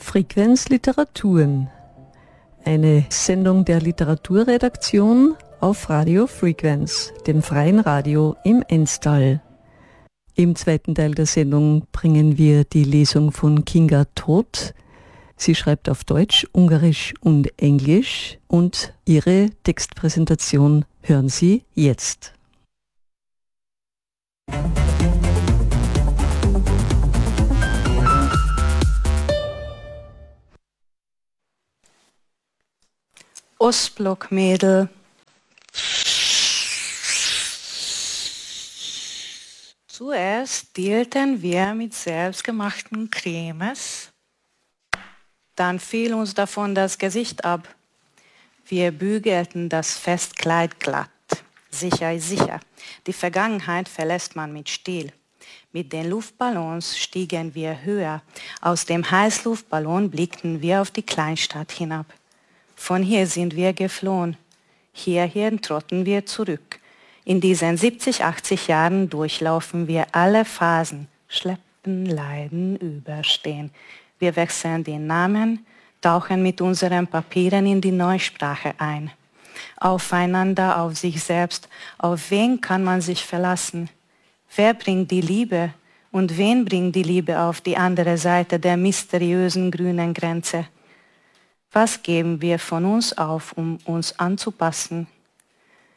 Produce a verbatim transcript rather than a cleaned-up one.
Frequenz Literaturen, eine Sendung der Literaturredaktion auf Radio Frequenz, dem freien Radio im Enstal. Im zweiten Teil der Sendung bringen wir die Lesung von Kinga Todt. Sie schreibt auf Deutsch, Ungarisch und Englisch und ihre Textpräsentation hören Sie jetzt. Ostblockmädel. Zuerst dealten wir mit selbstgemachten Cremes, dann fiel uns davon das Gesicht ab. Wir bügelten das Festkleid glatt. Sicher ist sicher, die Vergangenheit verlässt man mit Stil. Mit den Luftballons stiegen wir höher. Aus dem Heißluftballon blickten wir auf die Kleinstadt hinab. Von hier sind wir geflohen. Hierhin trotten wir zurück. In diesen siebzig, achtzig Jahren durchlaufen wir alle Phasen. Schleppen, leiden, überstehen. Wir wechseln den Namen, tauchen mit unseren Papieren in die Neusprache ein. Aufeinander, auf sich selbst. Auf wen kann man sich verlassen? Wer bringt die Liebe? Und wen bringt die Liebe auf die andere Seite der mysteriösen grünen Grenze? Was geben wir von uns auf, um uns anzupassen?